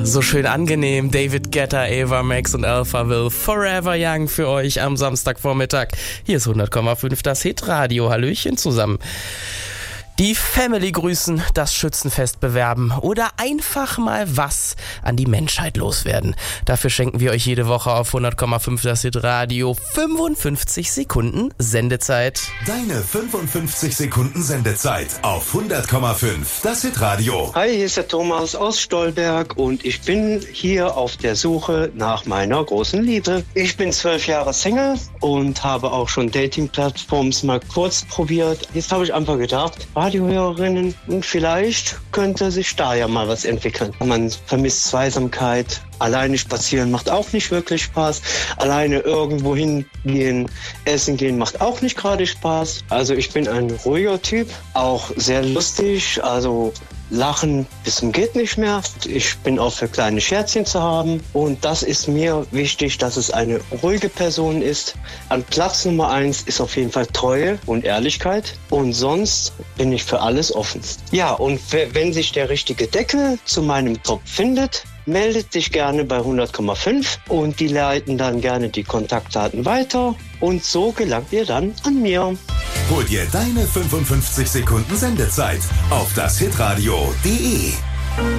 So schön angenehm. David Guetta, Ava Max und Alphaville. Forever Young für euch am Samstagvormittag. Hier ist 100,5 das Hitradio. Hallöchen zusammen. Die Family grüßen, das Schützenfest bewerben oder einfach mal was an die Menschheit loswerden. Dafür schenken wir euch jede Woche auf 100,5 das Hitradio 55 Sekunden Sendezeit. Deine 55 Sekunden Sendezeit auf 100,5 das Hitradio. Hi, hier ist der Thomas aus Stolberg und ich bin hier auf der Suche nach meiner großen Liebe. Ich bin 12 Jahre Single und habe auch schon Dating-Plattforms mal kurz probiert. Jetzt habe ich einfach gedacht, Radiohörerinnen, und vielleicht könnte sich da ja mal was entwickeln. Man vermisst Zweisamkeit. Alleine spazieren macht auch nicht wirklich Spaß. Alleine irgendwo hingehen, essen gehen macht auch nicht gerade Spaß. Also ich bin ein ruhiger Typ, auch sehr lustig, also lachen bis zum geht nicht mehr. Ich bin auch für kleine Scherzchen zu haben und das ist mir wichtig, dass es eine ruhige Person ist. An Platz Nummer 1 ist auf jeden Fall Treue und Ehrlichkeit und sonst bin ich für alles offen. Ja, und wenn sich der richtige Deckel zu meinem Top findet, meldet sich gerne bei 100,5 und die leiten dann gerne die Kontaktdaten weiter und so gelangt ihr dann an mir. Hol dir deine 55 Sekunden Sendezeit auf das hitradio.de.